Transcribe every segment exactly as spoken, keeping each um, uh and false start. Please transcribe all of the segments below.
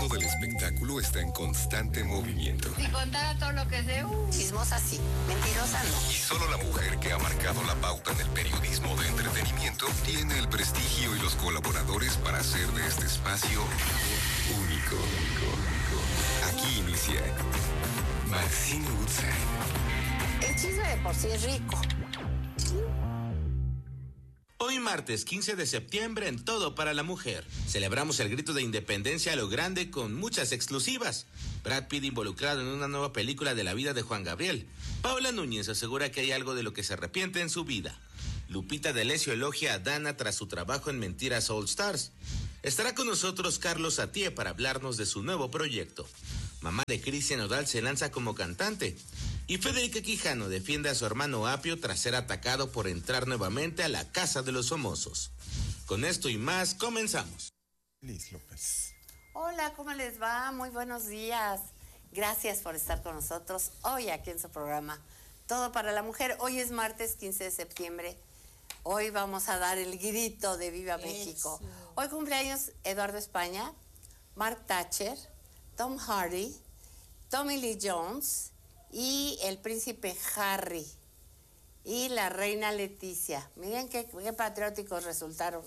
mundo del espectáculo está en constante movimiento. Si contara todo lo que sé, uh. Chismosa sí, mentirosa no. Y solo la mujer que ha marcado la pauta en el periodismo de entretenimiento tiene el prestigio y los colaboradores para hacer de este espacio único. Aquí inicia Maxine Woodside. El chisme de por sí es rico. Hoy martes quince de septiembre en Todo para la Mujer. Celebramos el grito de independencia a lo grande con muchas exclusivas. Brad Pitt involucrado en una nueva película de la vida de Juan Gabriel. Paula Núñez asegura que hay algo de lo que se arrepiente en su vida. Lupita D'Alessio elogia a Dana tras su trabajo en Mentiras All Stars. Estará con nosotros Carlos Satie para hablarnos de su nuevo proyecto. Mamá de Cristian Nodal se lanza como cantante. Y Federica Quijano defiende a su hermano Apio tras ser atacado por entrar nuevamente a la Casa de los Somosos. Con esto y más, comenzamos. Liz López. Hola, ¿cómo les va? Muy buenos días. Gracias por estar con nosotros hoy aquí en su programa Todo para la Mujer. Hoy es martes quince de septiembre. Hoy vamos a dar el grito de Viva Eso. México. Hoy cumpleaños Eduardo España, Mark Thatcher, Tom Hardy, Tommy Lee Jones y el príncipe Harry y la reina Leticia. Miren qué, qué patrióticos resultaron.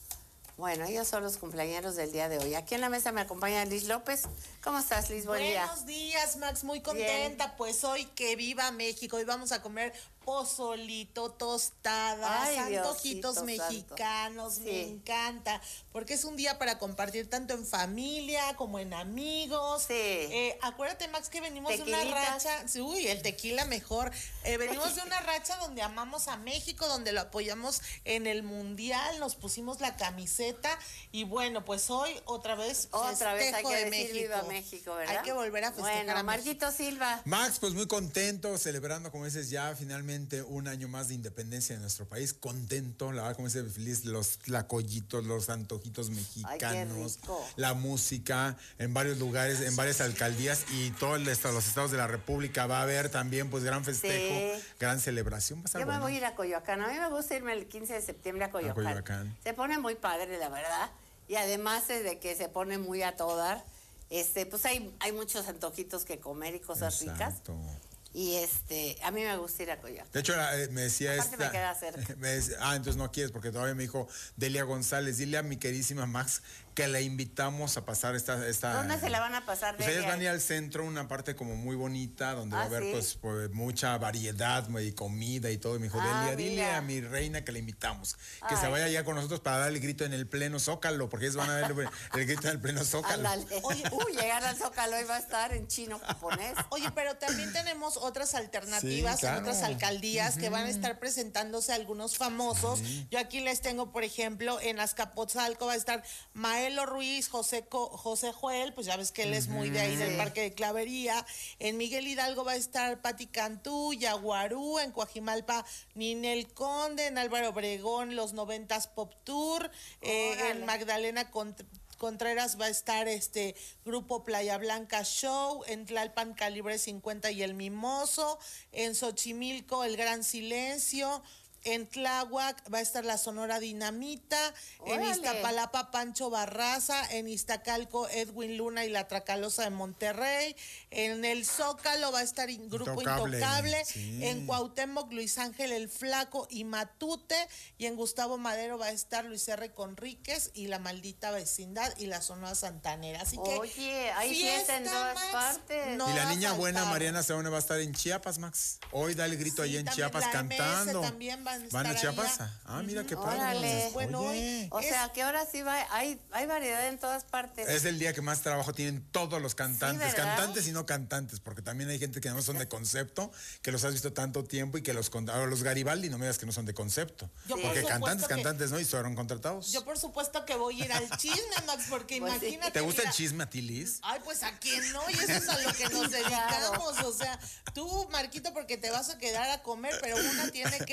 Bueno, ellos son los cumpleañeros del día de hoy. Aquí en la mesa me acompaña Liz López. ¿Cómo estás, Liz? Buen día. Buenos días, Max. Muy contenta. Bien. Pues hoy que viva México. Hoy vamos a comer pozolito, tostadas, Ay, antojitos Diosito mexicanos. Sí. Me encanta. Porque es un día para compartir tanto en familia como en amigos. Sí. Eh, acuérdate, Max, que venimos Tequilitas. de una racha. Uy, el tequila mejor. Eh, venimos de una racha donde amamos a México, donde lo apoyamos en el Mundial. Nos pusimos la camiseta. Y bueno, pues hoy otra vez otra vez hay que de decir México. Viva México, ¿verdad? Hay que volver a festejar. Bueno, a Marquito Silva. Max, pues muy contento, celebrando, como dices, ya finalmente un año más de independencia de nuestro país. Contento, la verdad, como dice feliz, los tlacoyitos, los antojitos mexicanos, Ay, la música en varios lugares, en varias alcaldías y todos los estados de la República. Va a haber también, pues, gran festejo, sí. gran celebración. Va a estar Yo bueno. me voy a ir a Coyoacán. A mí me gusta irme el quince de septiembre a Coyoacán. A Coyoacán. Se pone muy padre, la verdad. Y además de que se pone muy a todo dar, este, pues hay, hay muchos antojitos que comer y cosas Exacto. ricas. Y este, a mí me gusta ir a Coyoacán. De hecho, me decía Aparte esta. me queda cerca. Me decía, ah, entonces no quieres, porque todavía me dijo Delia González, dile a mi queridísima Max que la invitamos a pasar esta. esta ¿Dónde se la van a pasar? Pues ellas van a ir al centro, una parte como muy bonita, donde ah, va a haber ¿sí? pues, pues mucha variedad y comida y todo. Y me dijo, ah, Delia, dile mira. a mi reina que la invitamos, que Ay. se vaya allá con nosotros para dar el grito en el pleno Zócalo, porque ellos van a dar el, el grito en el pleno Zócalo. Oye, uy, llegar al Zócalo y va a estar en chino japonés. Oye, pero también tenemos otras alternativas. Sí, claro. en otras alcaldías uh-huh. que van a estar presentándose algunos famosos. Sí. Yo aquí les tengo, por ejemplo, en Azcapotzalco va a estar Maelo Ruiz, José, Co- José Joel, pues ya ves que él es muy de ahí del Parque de Clavería. En Miguel Hidalgo va a estar Pati Cantú, Yaguarú, en Coajimalpa Ninel Conde, en Álvaro Obregón Los Noventas Pop Tour, eh, en Magdalena Cont- Contreras va a estar este grupo Playa Blanca Show, en Tlalpan Calibre cincuenta y El Mimoso, en Xochimilco El Gran Silencio, en Tláhuac va a estar la Sonora Dinamita, órale. En Iztapalapa Pancho Barraza, en Iztacalco Edwin Luna y la Tracalosa de Monterrey, en el Zócalo va a estar Grupo Intocable, Intocable sí. En Cuauhtémoc Luis Ángel el Flaco y Matute, y en Gustavo Madero va a estar Luis R. Conríquez y La Maldita Vecindad y la Sonora Santanera. Así que oye, hay fiesta en todas Max, partes. No y la niña buena Mariana Seone va a estar en Chiapas, Max. Hoy da el grito sí, allá en Chiapas la cantando. M S también van a, ¿Van a Chiapas? Allá. Ah, mira qué padre. padre. Bueno, oye. O sea, que ahora sí va, hay, hay variedad en todas partes. Es el día que más trabajo tienen todos los cantantes, sí, cantantes y no cantantes, porque también hay gente que no son de concepto, que los has visto tanto tiempo y que los ahora los Garibaldi no me digas que no son de concepto. Yo sí. Porque cantantes, que, cantantes, ¿no? Y fueron contratados. Yo por supuesto que voy a ir al chisme, Max, porque pues imagínate. Sí. ¿Te gusta mira, el chisme a ti, Liz? Ay, pues a quién no, y eso es a lo que nos dedicamos. O sea, tú, Marquito, porque te vas a quedar a comer, pero una tiene que ir a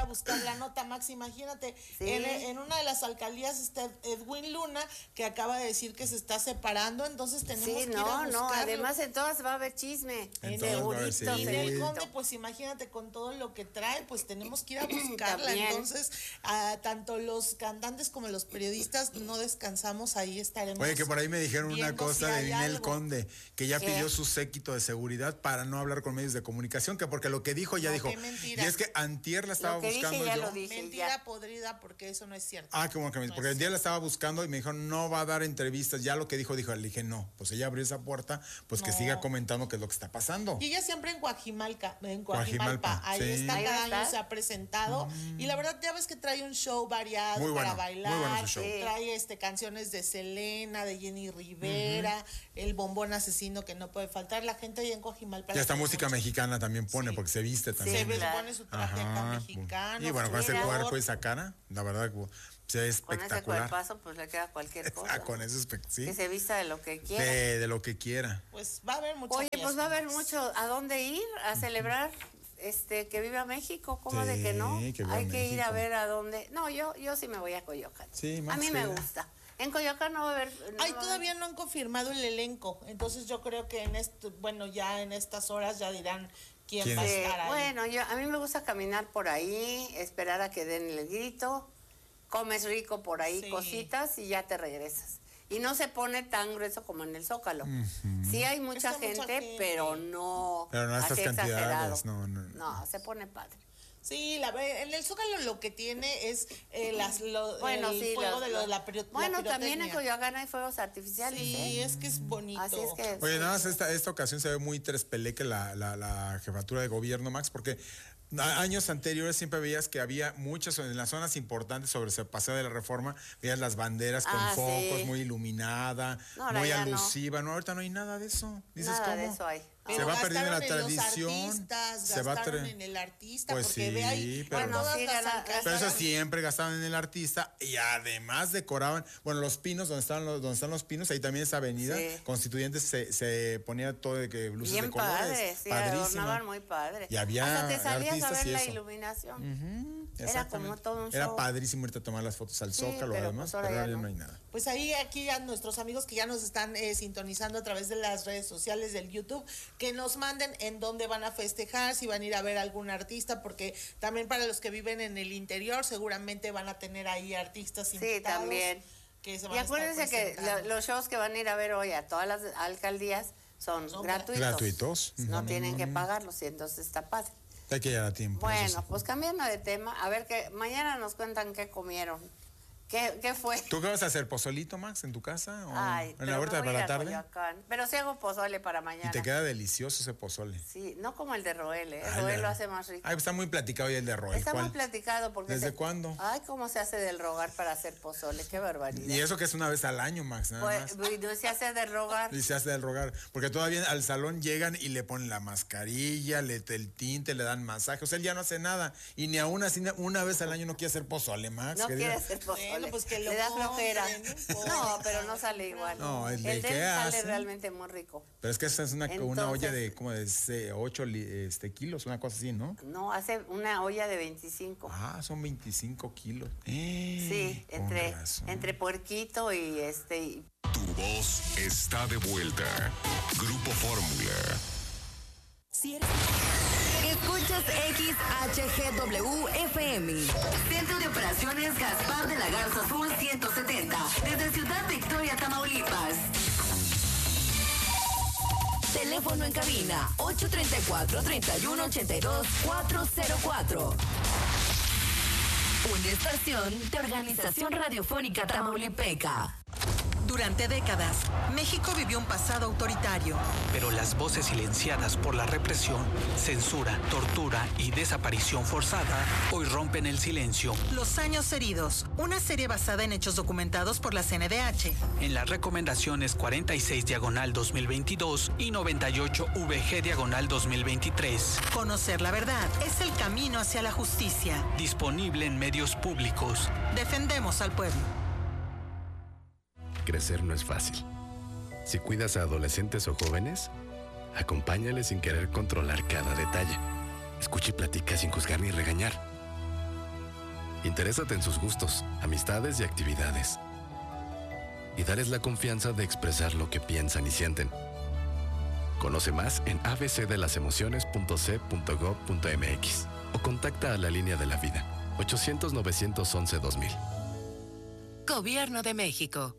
buscar la nota, Max, imagínate, Sí. en, en una de las alcaldías está Edwin Luna, que acaba de decir que se está separando, entonces tenemos Sí, que ir a no, buscarlo. no, además en todas va a haber chisme. En todas va a haber, Segurito, sí. Y del segurito. Conde, pues imagínate con todo lo que trae, pues tenemos que ir a buscarla. También. Entonces, a, tanto los cantantes como los periodistas no descansamos, ahí estaremos. Oye, que por ahí me dijeron una viendo cosa si de hay Ninel algo. Conde, que ya ¿Qué? pidió su séquito de seguridad para no hablar con medios de comunicación, que porque lo que dijo ya No, dijo. qué mentira. Y es que antier la estaba Lo que dije buscando ya yo. lo dije. Mentira ya. podrida, porque eso no es cierto. Ah, qué bueno que me No porque es el día la estaba buscando y me dijo, no va a dar entrevistas. Ya lo que dijo, dijo, le dije, no, pues ella abrió esa puerta, pues que No. siga comentando qué es lo que está pasando. Y ella siempre en Coajimalca, en Coajimalpa, Coajimalpa, ahí sí. está, Ahí cada está. año se ha presentado. Y la verdad, ya ves que trae un show variado Muy para bueno, bailar. muy bueno su show. Sí. Trae este, canciones de Selena, de Jenny Rivera, el bombón asesino que no puede faltar. La gente ahí en Coajimalpa. Y hasta la música quiere mucho. mexicana también pone, Sí. porque se viste Se también. ve, claro. pone su traje acá Ajá. mexicano. Y bueno, con ese Mira. cuerpo y esa cara, la verdad, se ve Con ese espectacular. cuerpazo, pues le queda cualquier cosa. Ah, con eso espe- sí. Que se vista de lo que quiera. De, de lo que quiera. Pues va a haber mucha Oye, pues va a haber fiesta. mucho a dónde ir a celebrar este que viva México, ¿cómo de que no? Sí, que viva Hay que ir a México. ver a dónde. No, yo yo sí me voy a Coyoacán. Sí, a Max, mí me sí. gusta. En Coyoacán no va a haber no Ay, va a todavía no han confirmado el elenco. Entonces yo creo que en esto, bueno, ya en estas horas ya dirán quién, ¿Quién va a es? haber- estar Eh, ahí. bueno, yo a mí me gusta caminar por ahí, esperar a que den el grito, comes rico por ahí Sí. cositas y ya te regresas. Y no se pone tan grueso como en el Zócalo. Sí hay mucha Está mucha gente, gente. pero no Pero no a estas así exagerado. cantidades, no, no. No, se pone padre. Sí, la, ve- en el Zócalo lo que tiene es eh, las, lo, Bueno, el sí. fuego los- de lo- la, piro- la bueno, también en pirotecnia. Coyoacán hay fuegos artificiales. Sí, ¿eh? es que es bonito. Así es que. Oye, sí. nada más esta, esta ocasión se ve muy trespeleque la, la, la jefatura de gobierno, Max, porque a- años anteriores siempre veías que había muchas, en las zonas importantes sobre el paseo de la Reforma, veías las banderas con Ah, focos, sí. muy iluminada, No, ahora muy ya no. alusiva. No. ahorita no hay nada de eso. Dices, Nada ¿cómo? de eso hay. Se Pero va perdiendo la gastaron en los tradición. artistas, se va gastaron tra- en el artista, Pues porque sí, ve ahí pero- por todas Bueno, sí, las gana- alcaldías. Pero eso siempre gastaban en el artista y además decoraban, bueno, los pinos, donde están los, donde están los pinos, ahí también esa avenida, Sí. Constituyentes se, se ponía todo de que luces Bien de colores. padre, sí, padrísimo. adornaban muy padre. Y había Hasta te salías a artistas ver y la eso. iluminación. Era Exactamente. como todo un Era show. padrísimo irte a tomar las fotos al Sí, Zócalo, pero además, pues ahora pero ya ahora ya no. no hay nada. Pues ahí aquí a nuestros amigos que ya nos están eh, sintonizando a través de las redes sociales del YouTube, que nos manden en dónde van a festejar, si van a ir a ver a algún artista, porque también para los que viven en el interior seguramente van a tener ahí artistas Sí, invitados. también. Que se van Y a estar acuérdense que presentando. lo- los shows que van a ir a ver hoy a todas las alcaldías son, Son gratuitos. gratuitos. No Ujú. tienen que pagarlos y entonces está padre. Hay que llegar a tiempo. Bueno, eso sí. pues cambiando de tema, a ver que mañana nos cuentan qué comieron. ¿Qué, qué fue? ¿Tú qué vas a hacer? ¿Pozolito, Max, en tu casa? ¿O Ay, en pero la me huerta voy para a ir la a tarde? Coyoacán. Pero sí hago pozole para mañana. Y te queda delicioso ese pozole. Sí, no como el de Roel, ¿eh? Ay, Roel la- lo hace más rico. Ay, pues está muy platicado ya el de Roel. Está ¿Cuál? muy platicado porque... ¿Desde se- cuándo? Ay, cómo se hace del rogar para hacer pozole, qué barbaridad. Y eso que es una vez al año, Max, nada Pues, más. no se hace del rogar. Y se hace del rogar. Porque todavía al salón llegan y le ponen la mascarilla, le, el tinte, le dan masaje. O sea, él ya no hace nada. Y ni aún así, una vez al año no quiere hacer pozole, Max. No que quiere diga- hacer pozole. Bueno, pues que lo Le da compren, flojera. no importa. No, pero no sale igual. No, el de el de él Ikea sale hace. realmente muy rico. Pero es que esa es una, una Entonces- olla de como de ocho este, kilos, una cosa así, ¿no? No, hace una olla de veinticinco. Ah, son veinticinco kilos. Eh, Sí, con entre, razón. entre puerquito y este. y- Tu voz está de vuelta. Grupo Fórmula. Si eres- Escuchas X H G W F M. Centro de Operaciones Gaspar de la Garza Azul ciento setenta. Desde Ciudad Victoria, Tamaulipas. Teléfono en cabina ocho tres cuatro, tres uno ocho dos, cuatro cero cuatro. Una estación de Organización Radiofónica Tamaulipeca. Durante décadas, México vivió un pasado autoritario. Pero las voces silenciadas por la represión, censura, tortura y desaparición forzada hoy rompen el silencio. Los años heridos, una serie basada en hechos documentados por la C N D H. En las recomendaciones cuarenta y seis diagonal dos mil veintidós y noventa y ocho V G diagonal dos mil veintitrés. Conocer la verdad es el camino hacia la justicia. Disponible en medios públicos. Defendemos al pueblo. Crecer no es fácil. Si cuidas a adolescentes o jóvenes, acompáñales sin querer controlar cada detalle. Escucha y platica sin juzgar ni regañar. Interésate en sus gustos, amistades y actividades. Y dales la confianza de expresar lo que piensan y sienten. Conoce más en a b c de las emociones punto c punto gob punto m x o contacta a la línea de la vida ochocientos, novecientos once, dos mil. Gobierno de México.